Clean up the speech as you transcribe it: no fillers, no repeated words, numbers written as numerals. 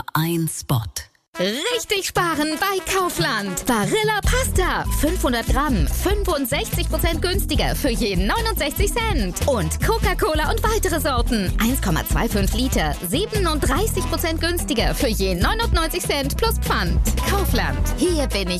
ein Spot. Richtig sparen bei Kaufland. Barilla Pasta, 500 Gramm, 65% günstiger für je 69 Cent. Und Coca-Cola und weitere Sorten, 1,25 Liter, 37% günstiger für je 99 Cent plus Pfand. Kaufland, hier bin ich